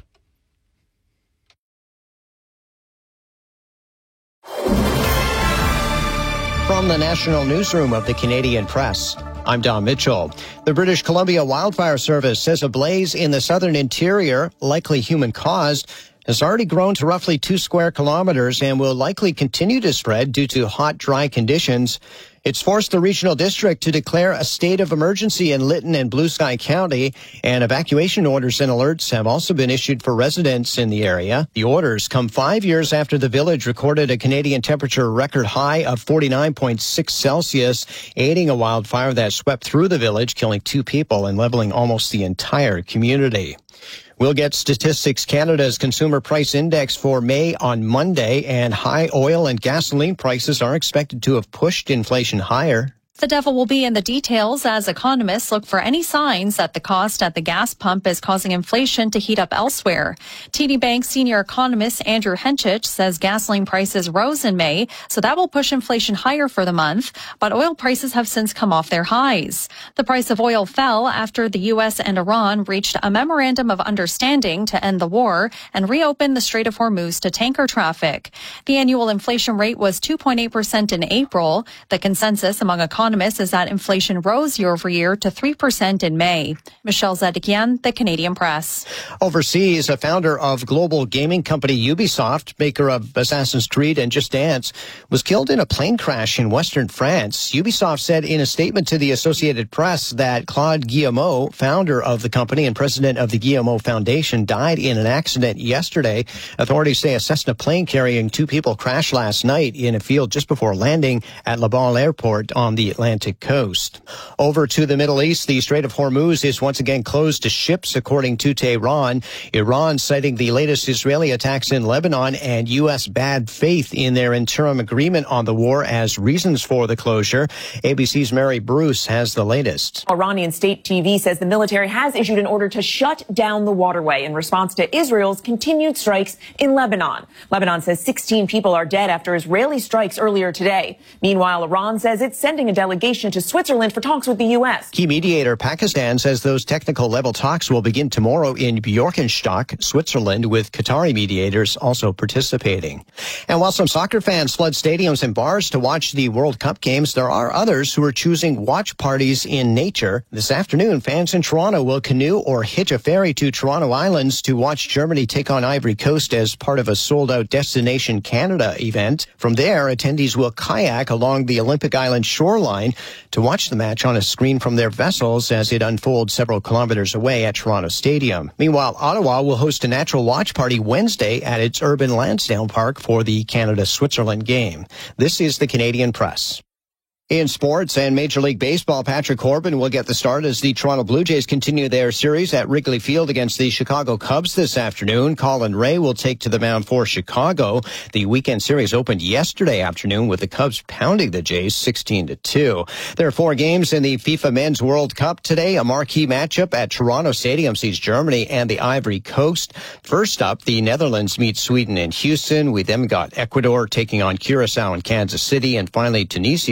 From the National Newsroom of the Canadian Press, I'm Don Mitchell. The British Columbia Wildfire Service says a blaze in the southern interior, likely human-caused, has already grown to roughly 2 square kilometers and will likely continue to spread due to hot, dry conditions. It's forced the regional district to declare a state of emergency in Lytton and Blue Sky County, and evacuation orders and alerts have also been issued for residents in the area. The orders come 5 years after the village recorded a Canadian temperature record high of 49.6 Celsius, aiding a wildfire that swept through the village, killing 2 people and leveling almost the entire community. We'll get Statistics Canada's Consumer Price Index for May on Monday, and high oil and gasoline prices are expected to have pushed inflation higher. The devil will be in the details as economists look for any signs that the cost at the gas pump is causing inflation to heat up elsewhere. TD Bank senior economist Andrew Henchich says gasoline prices rose in May, so that will push inflation higher for the month, but oil prices have since come off their highs. The price of oil fell after the U.S. and Iran reached a memorandum of understanding to end the war and reopen the Strait of Hormuz to tanker traffic. The annual inflation rate was 2.8% in April. The consensus among economists is that inflation rose year over year to 3% in May. Michelle Zedekian, the Canadian Press. Overseas, a founder of global gaming company Ubisoft, maker of Assassin's Creed and Just Dance, was killed in a plane crash in western France. Ubisoft said in a statement to the Associated Press that Claude Guillemot, founder of the company and president of the Guillemot Foundation, died in an accident yesterday. Authorities say a Cessna plane carrying 2 people crashed last night in a field just before landing at Le Bon Airport on the Atlantic coast. Over to the Middle East, the Strait of Hormuz is once again closed to ships, according to Tehran. Iran citing the latest Israeli attacks in Lebanon and U.S. bad faith in their interim agreement on the war as reasons for the closure. ABC's Mary Bruce has the latest. Iranian state TV says the military has issued an order to shut down the waterway in response to Israel's continued strikes in Lebanon. Lebanon says 16 people are dead after Israeli strikes earlier today. Meanwhile, Iran says it's sending a delegation to Switzerland for talks with the U.S. Key mediator Pakistan says those technical level talks will begin tomorrow in Björkenstock, Switzerland, with Qatari mediators also participating. And while some soccer fans flood stadiums and bars to watch the World Cup games, there are others who are choosing watch parties in nature. This afternoon, fans in Toronto will canoe or hitch a ferry to Toronto Islands to watch Germany take on Ivory Coast as part of a sold-out Destination Canada event. From there, attendees will kayak along the Olympic Island shoreline to watch the match on a screen from their vessels as it unfolds several kilometers away at Toronto Stadium. Meanwhile, Ottawa will host a natural watch party Wednesday at its urban Lansdowne Park for the Canada-Switzerland game. This is the Canadian Press. In sports and Major League Baseball, Patrick Corbin will get the start as the Toronto Blue Jays continue their series at Wrigley Field against the Chicago Cubs this afternoon. Colin Ray will take to the mound for Chicago. The weekend series opened yesterday afternoon with the Cubs pounding the Jays 16-2. There are 4 games in the FIFA Men's World Cup today. A marquee matchup at Toronto Stadium sees Germany and the Ivory Coast. First up, the Netherlands meet Sweden in Houston. We then got Ecuador taking on Curacao in Kansas City. And finally, Tunisia plays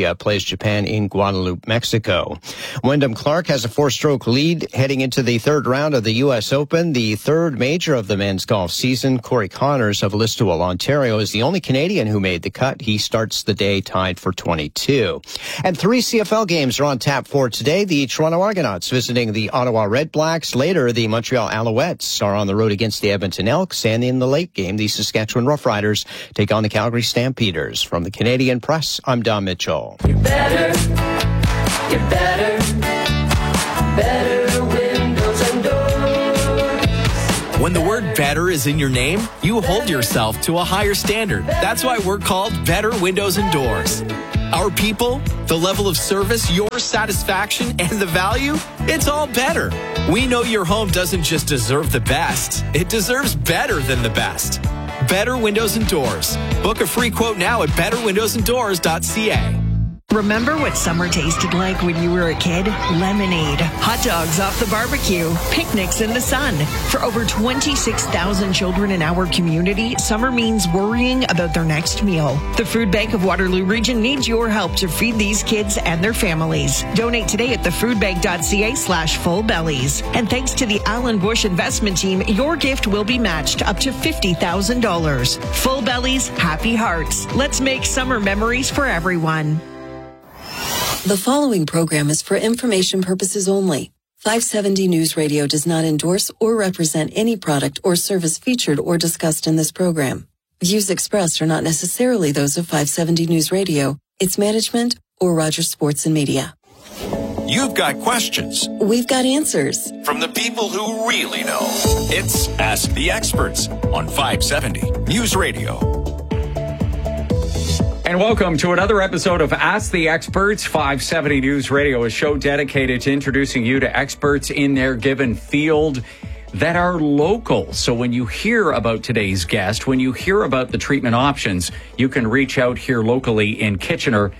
Japan in Guadalupe, Mexico. Wyndham Clark has a 4-stroke lead heading into the third round of the U.S. Open, the third major of the men's golf season. Corey Connors of Listowel, Ontario, is the only Canadian who made the cut. He starts the day tied for 22. And 3 CFL games are on tap for today. The Toronto Argonauts visiting the Ottawa Red Blacks. Later, the Montreal Alouettes are on the road against the Edmonton Elks. And in the late game, the Saskatchewan Roughriders take on the Calgary Stampeders. From the Canadian Press, I'm Don Mitchell. You're better windows and doors. When the word better is in your name, you hold yourself to a higher standard. That's why we're called Better Windows and Doors. Our people, the level of service, your satisfaction, and the value, it's all better. We know your home doesn't just deserve the best, it deserves better than the best. Better Windows and Doors. Book a free quote now at betterwindowsanddoors.ca. Remember what summer tasted like when you were a kid? Lemonade, hot dogs off the barbecue, picnics in the sun. For over 26,000 children in our community, summer means worrying about their next meal. The Food Bank of Waterloo Region needs your help to feed these kids and their families. Donate today at thefoodbank.ca/fullbellies. And thanks to the Alan Bush Investment Team, your gift will be matched up to $50,000. Full Bellies, happy hearts. Let's make summer memories for everyone. The following program is for information purposes only. 570 News Radio does not endorse or represent any product or service featured or discussed in this program. Views expressed are not necessarily those of 570 News Radio, its management, or Rogers Sports and Media. You've got questions. We've got answers. From the people who really know. It's Ask the Experts on 570 News Radio. And welcome to another episode of Ask the Experts, 570 News Radio, a show dedicated to introducing you to experts in their given field that are local. So when you hear about today's guest, when you hear about the treatment options, you can reach out here locally in Kitchener,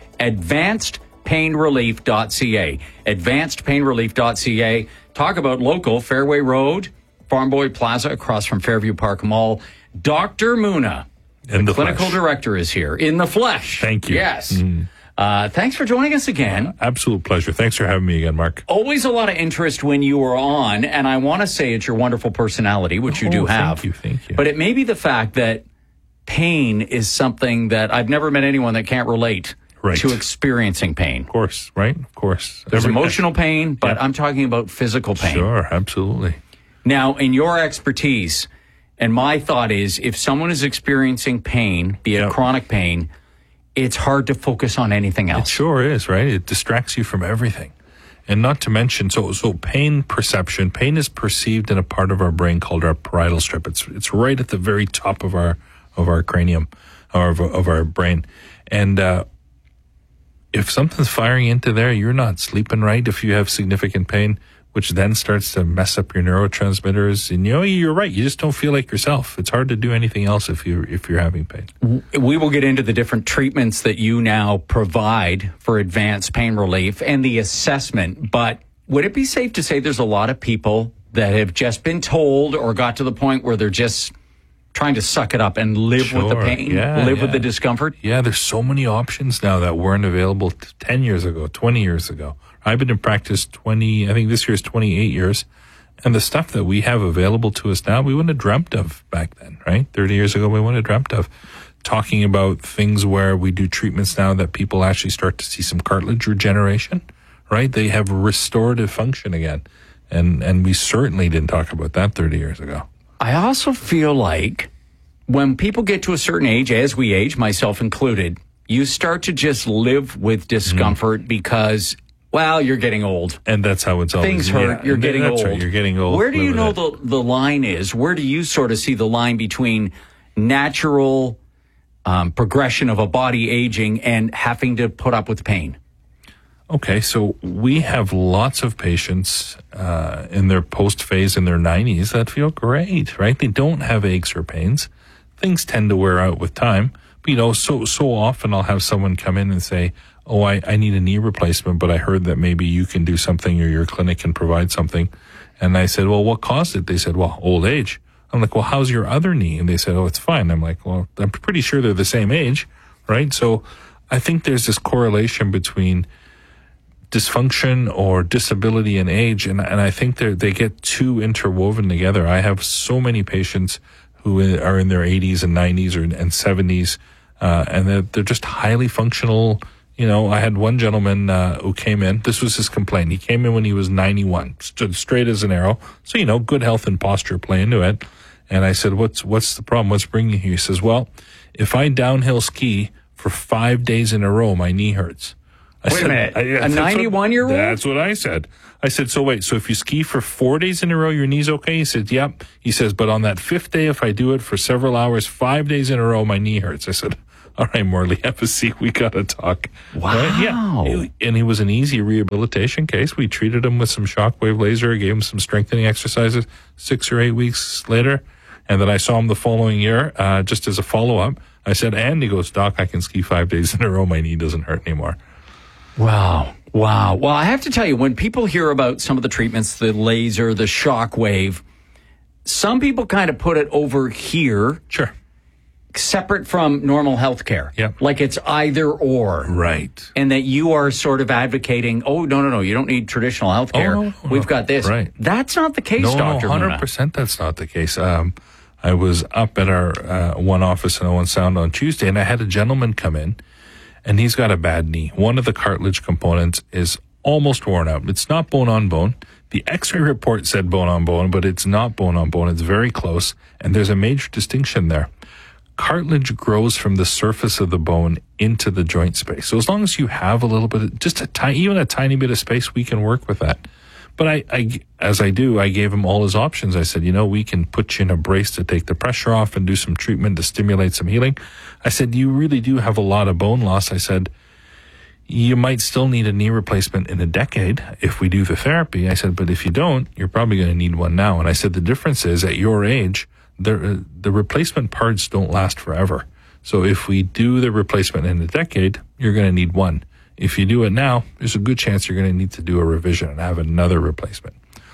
advancedpainrelief.ca. Advancedpainrelief.ca. Talk about local, Fairway Road, Farm Boy Plaza across from Fairview Park Mall. Dr. Muna, the clinical director, is here in the flesh. Thank you. Yes. Thanks for joining us again. Absolute pleasure. Thanks for having me again, Mark. Always a lot of interest when you are on, and I want to say it's your wonderful personality, which you do have. Thank you. But it may be the fact that pain is something that I've never met anyone that can't relate to experiencing pain. Of course, right? Of course. There's emotional pain, but I'm talking about physical pain. Sure, absolutely. Now, in your expertise, and my thought is, if someone is experiencing pain, be it chronic pain, it's hard to focus on anything else. It sure is, right? It distracts you from everything. And not to mention, so pain perception, pain is perceived in a part of our brain called our parietal strip. It's right at the very top of our cranium, or of our brain. And if something's firing into there, you're not sleeping right if you have significant pain, which then starts to mess up your neurotransmitters. And you're right. You just don't feel like yourself. It's hard to do anything else if you're having pain. We will get into the different treatments that you now provide for advanced pain relief and the assessment. But would it be safe to say there's a lot of people that have just been told or got to the point where they're just trying to suck it up and live with the pain, live with the discomfort? Yeah, there's so many options now that weren't available 10 years ago, 20 years ago. I've been in practice I think this year is 28 years. And the stuff that we have available to us now, we wouldn't have dreamt of back then, right? 30 years ago, we wouldn't have dreamt of. Talking about things where we do treatments now that people actually start to see some cartilage regeneration, right? They have restorative function again. And we certainly didn't talk about that 30 years ago. I also feel like when people get to a certain age, as we age, myself included, you start to just live with discomfort because, well, you're getting old. And that's how it's always. Things hurt. You're getting old. Right, you're getting old. Where do you know the line is? Where do you sort of see the line between natural progression of a body aging and having to put up with pain? Okay, so we have lots of patients in their post phase in their 90s that feel great, right? They don't have aches or pains. Things tend to wear out with time. But, so often I'll have someone come in and say, oh, I need a knee replacement, but I heard that maybe you can do something or your clinic can provide something. And I said, well, what caused it? They said, well, old age. I'm like, well, how's your other knee? And they said, oh, it's fine. I'm like, well, I'm pretty sure they're the same age, right? So I think there's this correlation between dysfunction or disability and age, and I think they get too interwoven together. I have so many patients who are in their 80s and 90s and 70s, and they're just highly functional. I had one gentleman who came in. This was his complaint. He came in when he was 91, stood straight as an arrow. So, good health and posture play into it. And I said, what's the problem? What's bringing you here? He says, well, if I downhill ski for 5 days in a row, my knee hurts. Wait a minute, a 91-year-old? That's what I said. I said, so if you ski for 4 days in a row, your knee's okay? He said, yep. He says, but on that 5th day, if I do it for several hours, 5 days in a row, my knee hurts. I said, all right, Morley, have a seat. We got to talk. Wow. Right? Yeah. And he was an easy rehabilitation case. We treated him with some shockwave laser, gave him some strengthening exercises 6 or 8 weeks later. And then I saw him the following year, just as a follow-up. I said, and he goes, Doc, I can ski 5 days in a row. My knee doesn't hurt anymore. Wow. Well, I have to tell you, when people hear about some of the treatments, the laser, the shockwave, some people kind of put it over here. Sure. Separate from normal health care. Yep. Like it's either or. Right. And that you are sort of advocating, no, you don't need traditional health care. We've got this. Right. That's not the case, Dr. Muna. 100% that's not the case. I was up at our one office in Owen Sound on Tuesday, and I had a gentleman come in, and he's got a bad knee. One of the cartilage components is almost worn out. It's not bone on bone. The x-ray report said bone on bone, but it's not bone on bone. It's very close, and there's a major distinction there. Cartilage grows from the surface of the bone into the joint space. So as long as you have a little bit, even a tiny bit of space, we can work with that. But I gave him all his options. I said, we can put you in a brace to take the pressure off and do some treatment to stimulate some healing. I said, you really do have a lot of bone loss. I said, you might still need a knee replacement in a decade if we do the therapy. I said, but if you don't, you're probably going to need one now. And I said, the difference is at your age, the replacement parts don't last forever. So if we do the replacement in a decade, you're going to need one. If you do it now, there's a good chance you're going to need to do a revision and have another replacement.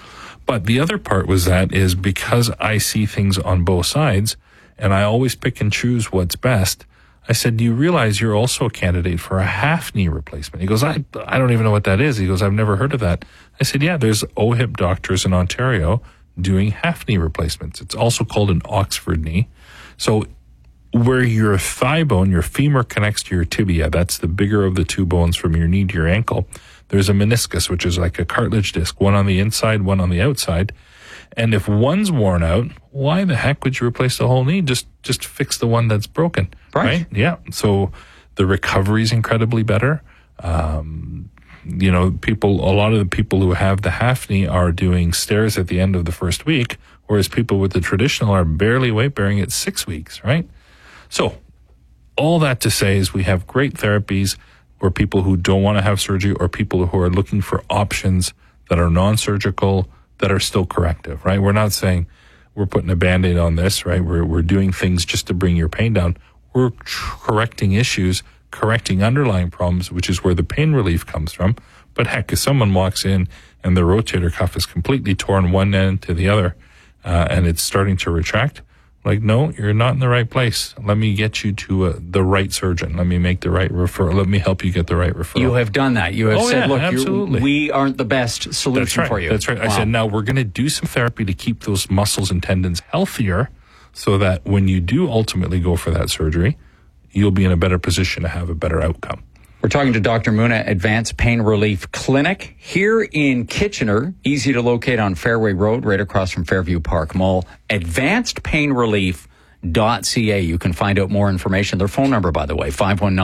But the other part was because I see things on both sides and I always pick and choose what's best, I said, do you realize you're also a candidate for a half knee replacement? He goes, I don't even know what that is. He goes, I've never heard of that. I said, yeah, there's OHIP doctors in Ontario doing half knee replacements. It's also called an Oxford knee. So where your thigh bone, your femur connects to your tibia, that's the bigger of the two bones from your knee to your ankle, there's a meniscus, which is like a cartilage disc, one on the inside, one on the outside. And if one's worn out, why the heck would you replace the whole knee? Just fix the one that's broken. Right? Yeah. So the recovery is incredibly better. A lot of the people who have the half knee are doing stairs at the end of the first week, whereas people with the traditional are barely weight bearing at 6 weeks, right? So all that to say is we have great therapies for people who don't want to have surgery or people who are looking for options that are non-surgical, that are still corrective, right? We're not saying we're putting a Band-Aid on this, right? We're doing things just to bring your pain down. We're correcting issues, correcting underlying problems, which is where the pain relief comes from. But heck, if someone walks in and the rotator cuff is completely torn one end to the other, and it's starting to retract, like, no, you're not in the right place. Let me get you to the right surgeon. Let me make the right referral. Let me help you get the right referral. You have done that. You have said, look, absolutely. We aren't the best solution for you. That's right. Wow. I said, now we're going to do some therapy to keep those muscles and tendons healthier so that when you do ultimately go for that surgery, you'll be in a better position to have a better outcome. We're talking to Dr. Muna, Advanced Pain Relief Clinic here in Kitchener. Easy to locate on Fairway Road, right across from Fairview Park Mall. AdvancedPainRelief.ca. You can find out more information. Their phone number, by the way,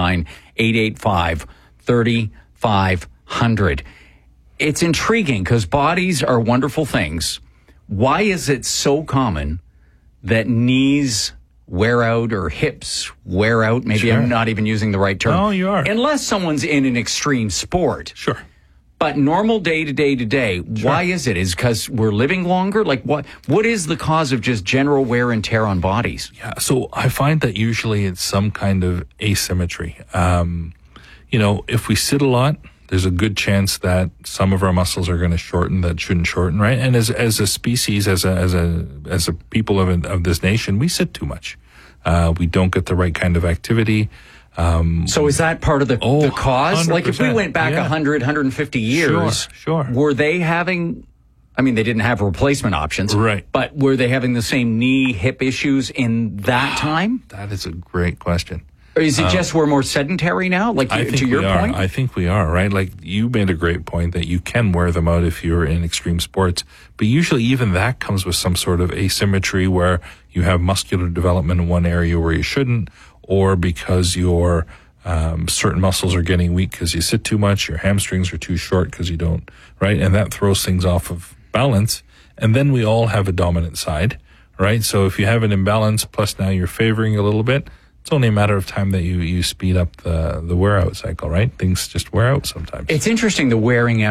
519-885-3500. It's intriguing because bodies are wonderful things. Why is it so common that knees wear out or hips wear out? Maybe Sure. I'm not even using the right term. No, you are. Unless someone's in an extreme sport. Sure. But normal day to day, why is it? Is because we're living longer? Like what is the cause of just general wear and tear on bodies? Yeah, so I find that usually it's some kind of asymmetry. If we sit a lot, there's a good chance that some of our muscles are going to shorten that shouldn't shorten, right? And as a species, as a people of this nation, we sit too much. We don't get the right kind of activity. So is that part of the cause? Like if we went back 100, 150 years, sure. Were they having, I mean, they didn't have replacement options. Right. But were they having the same knee, hip issues in that time? That is a great question. Or is it just we're more sedentary now? Like to your point? I think we are, right? Like you made a great point that you can wear them out if you're in extreme sports, but usually even that comes with some sort of asymmetry where you have muscular development in one area where you shouldn't, or because your certain muscles are getting weak because you sit too much, your hamstrings are too short because you don't, right? And that throws things off of balance. And then we all have a dominant side, right? So if you have an imbalance plus now you're favoring a little bit, it's only a matter of time that you speed up the wear out cycle, right? Things just wear out sometimes. It's interesting, the wearing out.